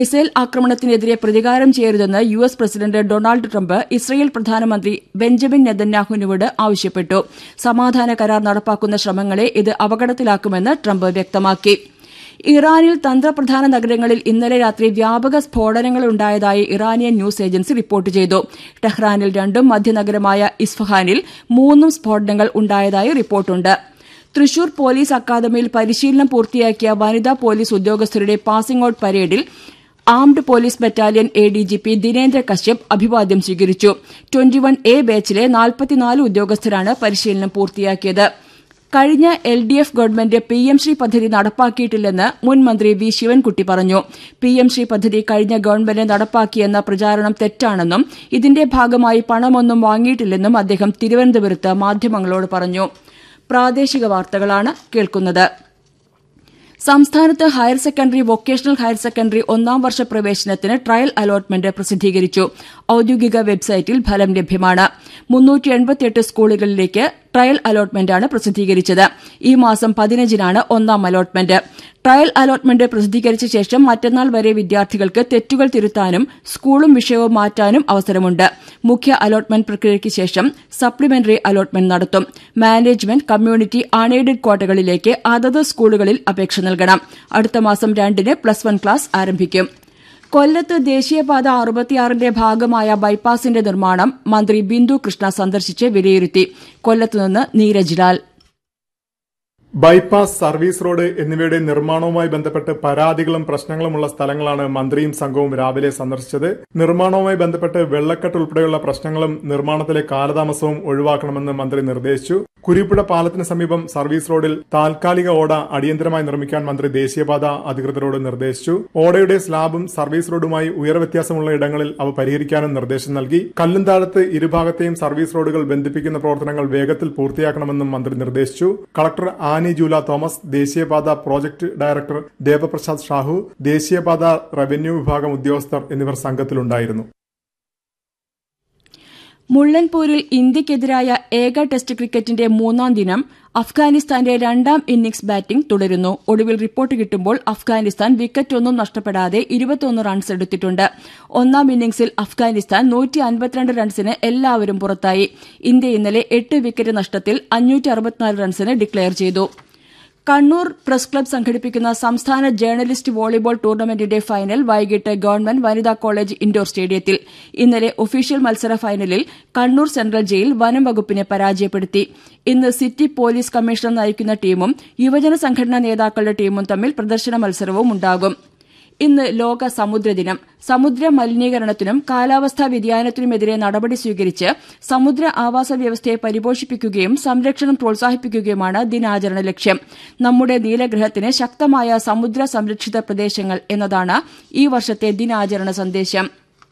Israel ആക്രമണത്തിനെതിരെ പ്രതികാരം ചെയ്യരുതെന്ന് US president Donald Trump Israel പ്രധാനമന്ത്രി ബെഞ്ചമിൻ നെതന്യാഹുവിനോട് ആവശ്യപ്പെട്ടു. സമാധാന കരാർ നടപ്പാക്കുന്ന ശ്രമങ്ങളെ ഇത് അപകടത്തിലാക്കുമെന്ന് ട്രംപ് വ്യക്തമാക്കി. ഇറാനിൽ തന്ത്രപ്രധാന നഗരങ്ങളിൽ ഇന്നലെ രാത്രി വ്യാപക സ്ഫോടനങ്ങളുണ്ടായതായി ഇറാനിയൻ ന്യൂസ് ഏജൻസി റിപ്പോർട്ട് ചെയ്തു. ടെഹ്റാനിൽ 2ഉം മധ്യനഗരമായ ഇസ്ഫഹാനിൽ 3 സ്ഫോടനങ്ങൾ ഉണ്ടായതായി റിപ്പോർട്ടുണ്ട്. തൃശൂർ പോലീസ് അക്കാദമിയിൽ പരിശീലനം പൂർത്തിയാക്കിയ വനിതാ പോലീസ് ഉദ്യോഗസ്ഥരുടെ പാസിംഗ് ഔട്ട് പരേഡിൽ armed police battalion ADGP Dinendra Kashyap അഭിവാദ്യം സ്വീകരിച്ചു. 21A ബാച്ചിലെ 44 ഉദ്യോഗസ്ഥരാണ് പരിശീലനം പൂർത്തിയാക്കിയത്. കഴിഞ്ഞ LDF ഗവൺമെന്റ് PM ശ്രീ പദ്ധതി നടപ്പാക്കിയിട്ടില്ലെന്ന് മുൻ മന്ത്രി വി ശിവൻകുട്ടി പറഞ്ഞു. PM ശ്രീ പദ്ധതി കഴിഞ്ഞ ഗവൺമെന്റ് നടപ്പാക്കിയെന്ന പ്രചാരണം തെറ്റാണെന്നും ഇതിന്റെ ഭാഗമായി പണമൊന്നും വാങ്ങിയിട്ടില്ലെന്നും അദ്ദേഹം തിരുവനന്തപുരത്ത് മാധ്യമങ്ങളോട് പറഞ്ഞു. പ്രാദേശിക വാർത്തകളാണ് കേൾക്കുന്നത്. സംസ്ഥാനത്ത് higher secondary, vocational higher secondary 1ാം വർഷ പ്രവേശനത്തിന് ട്രയൽ അലോട്ട്മെന്റ് പ്രസിദ്ധീകരിച്ചു. ഔദ്യോഗിക വെബ്സൈറ്റിൽ ഫലം ലഭ്യമാണ്. 388 സ്കൂളുകളിലേക്ക് ട്രയൽ അലോട്ട്മെന്റാണ് പ്രസിദ്ധീകരിച്ചത്. ഈ മാസം 15-നാണ് 1ാം അലോട്ട്മെന്റ്. ട്രയൽ അലോട്ട്മെന്റ് പ്രസിദ്ധീകരിച്ച ശേഷം മറ്റന്നാൾ വരെ വിദ്യാർത്ഥികൾക്ക് തെറ്റുകൾ തിരുത്താനും സ്കൂളും വിഷയവും മാറ്റാനും അവസരമുണ്ട്. മുഖ്യ അലോട്ട്മെന്റ് പ്രക്രിയയ്ക്ക് ശേഷം സപ്ലിമെന്ററി അലോട്ട്മെന്റ് നടത്തും. മാനേജ്മെന്റ്, കമ്മ്യൂണിറ്റി, അൺഎയ്ഡഡ് ക്വാട്ടകളിലേക്ക് അതത് സ്കൂളുകളിൽ അപേക്ഷ നൽകണം. അടുത്ത മാസം 2-ന് +1 ക്ലാസ് ആരംഭിക്കും. കൊല്ലത്ത് ദേശീയപാത 66ന്റെ ഭാഗമായ ബൈപ്പാസിന്റെ നിർമ്മാണം മന്ത്രി ബിന്ദു കൃഷ്ണ സന്ദർശിച്ച് വിലയിരുത്തി. കൊല്ലത്തുനിന്ന് Neeraj Lal. Bypass, service road എന്നിവയുടെ നിർമ്മാണവുമായി ബന്ധപ്പെട്ട് പരാതികളും പ്രശ്നങ്ങളുമുള്ള സ്ഥലങ്ങളാണ് മന്ത്രിയും സംഘവും രാവിലെ സന്ദർശിച്ചത്. നിർമ്മാണവുമായി ബന്ധപ്പെട്ട് വെള്ളക്കെട്ട് ഉൾപ്പെടെയുള്ള പ്രശ്നങ്ങളും നിർമ്മാണത്തിലെ കാലതാമസവും ഒഴിവാക്കണമെന്ന് മന്ത്രി നിർദ്ദേശിച്ചു. കുരിപ്പുഴ പാലത്തിന് സമീപം സർവീസ് റോഡിൽ താൽക്കാലിക ഓട അടിയന്തരമായി നിർമ്മിക്കാൻ മന്ത്രി ദേശീയപാത അധികൃതരോട് നിർദ്ദേശിച്ചു. ഓടയുടെ സ്ലാബും സർവീസ് റോഡുമായി ഉയരവ്യത്യാസമുള്ള ഇടങ്ങളിൽ അവ പരിഹരിക്കാനും നിർദ്ദേശം നൽകി. കല്ലുംതാഴത്ത് ഇരുഭാഗത്തെയും സർവീസ് റോഡുകൾ ബന്ധിപ്പിക്കുന്ന പ്രവർത്തനങ്ങൾ വേഗത്തിൽ പൂർത്തിയാക്കണമെന്നും മന്ത്രി നിർദ്ദേശിച്ചു. കളക്ടർ ആനി ജൂല തോമസ്, ദേശീയപാത പ്രോജക്ട് ഡയറക്ടർ ദേവപ്രസാദ് ഷാഹു, ദേശീയപാത റവന്യൂ വിഭാഗം ഉദ്യോഗസ്ഥർ എന്നിവർ സംഘത്തിലുണ്ടായിരുന്നു. മുള്ളൻപൂരിൽ ഇന്ത്യയ്ക്കെതിരായ ഏക ടെസ്റ്റ് ക്രിക്കറ്റിന്റെ 3ാം ദിനം അഫ്ഗാനിസ്ഥാന്റെ 2ാം ഇന്നിംഗ്സ് ബാറ്റിംഗ് തുടരുന്നു. ഒടുവിൽ റിപ്പോർട്ട് കിട്ടുമ്പോൾ അഫ്ഗാനിസ്ഥാൻ വിക്കറ്റൊന്നും നഷ്ടപ്പെടാതെ 21 റൺസ് എടുത്തിട്ടുണ്ട്. 1ാം ഇന്നിംഗ്സിൽ അഫ്ഗാനിസ്ഥാൻ 152 റൺസിന് എല്ലാവരും പുറത്തായി. ഇന്ത്യ ഇന്നലെ 8 വിക്കറ്റ് നഷ്ടത്തിൽ 564 റൺസിന് ഡിക്ലയർ ചെയ്തു. കണ്ണൂർ പ്രസ് ക്ലബ്ബ് സംഘടിപ്പിക്കുന്ന സംസ്ഥാന ജേർണലിസ്റ്റ് വോളിബോൾ ടൂർണമെന്റിന്റെ ഫൈനൽ വൈകിട്ട് ഗവൺമെന്റ് വനിതാ കോളേജ് ഇൻഡോർ സ്റ്റേഡിയത്തിൽ. ഇന്നലെ ഒഫീഷ്യൽ മത്സര ഫൈനലിൽ കണ്ണൂർ സെൻട്രൽ ജയിൽ വനം വകുപ്പിനെ പരാജയപ്പെടുത്തി. ഇന്ന് സിറ്റി പോലീസ് കമ്മീഷണർ നയിക്കുന്ന ടീമും യുവജന സംഘടനാ നേതാക്കളുടെ ടീമും തമ്മിൽ പ്രദർശന മത്സരവും ഉണ്ടാകും. ഇന്ന് ലോക സമുദ്രദിനം. സമുദ്ര മലിനീകരണത്തിനും കാലാവസ്ഥാ വ്യതിയാനത്തിനുമെതിരെ നടപടി സ്വീകരിച്ച് സമുദ്ര ആവാസ വ്യവസ്ഥയെ പരിപോഷിപ്പിക്കുകയും സംരക്ഷണം പ്രോത്സാഹിപ്പിക്കുകയുമാണ് ദിനാചരണ ലക്ഷ്യം. നമ്മുടെ നീലഗ്രഹത്തിന് ശക്തമായ സമുദ്ര സംരക്ഷിത പ്രദേശങ്ങൾ എന്നതാണ് ഈ വർഷത്തെ ദിനാചരണ സന്ദേശം.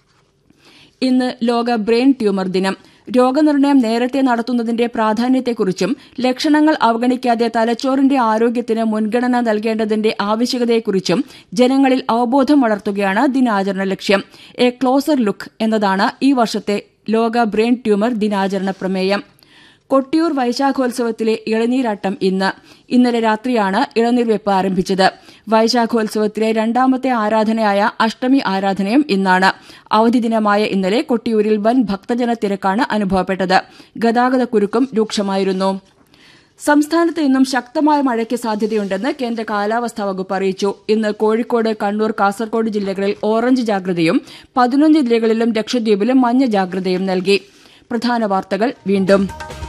ഇന്ന് ലോക ബ്രെയിൻ ട്യൂമർ ദിനം. രോഗനിർണയം നേരത്തെ നടത്തുന്നതിന്റെ പ്രാധാന്യത്തെക്കുറിച്ചും ലക്ഷണങ്ങൾ അവഗണിക്കാതെ തലച്ചോറിന്റെ ആരോഗ്യത്തിന് മുൻഗണന നൽകേണ്ടതിന്റെ ആവശ്യകതയെക്കുറിച്ചും ജനങ്ങളിൽ അവബോധം വളർത്തുകയാണ് ദിനാചരണ ലക്ഷ്യം. എ ക്ലോസർ ലുക്ക് എന്നതാണ് ഈ വർഷത്തെ ലോക ബ്രെയിൻ ട്യൂമർ ദിനാചരണ പ്രമേയം. കൊട്ടിയൂർ വൈശാഖോത്സവത്തിലെ ഇളനീരാട്ടം ഇന്നലെ രാത്രിയാണ് ഇളനീർവെപ്പ് ആരംഭിച്ചത്. വൈശാഖോത്സവത്തിലെ 2ാമത്തെ ആരാധനയായ അഷ്ടമി ആരാധനയും ഇന്നാണ്. അവധി ദിനമായ ഇന്നലെ കൊട്ടിയൂരിൽ വൻ ഭക്തജന തിരക്കാണ് അനുഭവപ്പെട്ടത്. ഗതാഗതക്കുരുക്കും രൂക്ഷമായിരുന്നു. സംസ്ഥാനത്ത് ഇന്നും ശക്തമായ മഴയ്ക്ക് സാധ്യതയുണ്ടെന്ന് കേന്ദ്ര കാലാവസ്ഥാ വകുപ്പ് അറിയിച്ചു. ഇന്ന് കോഴിക്കോട്, കണ്ണൂർ, കാസർകോട് ജില്ലകളിൽ ഓറഞ്ച് ജാഗ്രതയും 11 ജില്ലകളിലും ലക്ഷദ്വീപിലും മഞ്ഞ ജാഗ്രതയും നൽകി. പ്രധാന വാർത്തകൾ വീണ്ടും.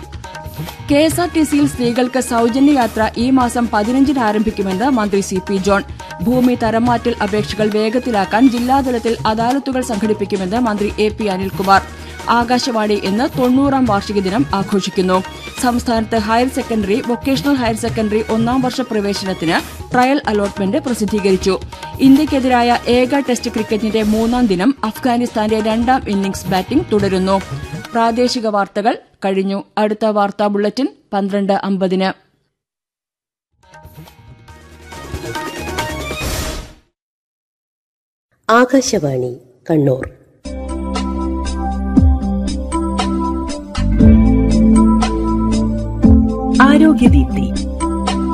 കെഎസ്ആർടിസിയിൽ സ്ത്രീകൾക്ക് സൌജന്യ യാത്ര ഈ മാസം 15-ന് ആരംഭിക്കുമെന്ന് മന്ത്രി CP ജോൺ. ഭൂമി തരംമാറ്റൽ അപേക്ഷകൾ വേഗത്തിലാക്കാൻ ജില്ലാതലത്തിൽ അദാലത്തുകൾ സംഘടിപ്പിക്കുമെന്ന് മന്ത്രി AP അനിൽകുമാർ. ആകാശവാണി ഇന്ന് 90-ാം വാർഷിക ദിനം ആഘോഷിക്കുന്നു. സംസ്ഥാനത്ത് higher secondary, vocational higher secondary 1ാം വർഷ പ്രവേശനത്തിന് ട്രയൽ അലോട്ട്മെന്റ് പ്രസിദ്ധീകരിച്ചു. ഇന്ത്യയ്ക്കെതിരായ ഏക ടെസ്റ്റ് ക്രിക്കറ്റിന്റെ 3ാം ദിനം അഫ്ഗാനിസ്ഥാന്റെ 2ാം ഇന്നിംഗ്സ് ബാറ്റിംഗ് തുടരുന്നു. പ്രാദേശിക വാർത്തകൾ കഴിഞ്ഞു. അടുത്ത വാർത്താ ബുള്ളറ്റിൻ 12:50-ന്. ആകാശവാണി കണ്ണൂർ. ആരോഗ്യദീപ്തി.